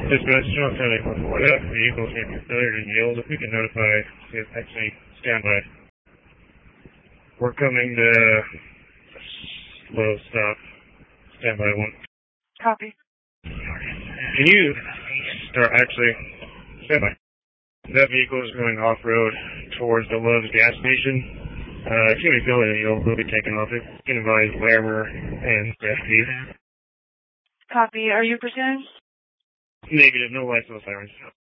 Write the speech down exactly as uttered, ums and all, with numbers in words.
Dispatch, John County four four F, vehicles here for failure to yield. If we can notify, if actually stand by. We're coming to slow stop. Stand by one. Copy. Can you start actually stand by? That vehicle is going off road towards the Love's gas station. Uh, if you have any failure, you'll will be taken off it. You can advise Larimer and F P. Copy. Are you pursuing? Negative, no lights, no sirens.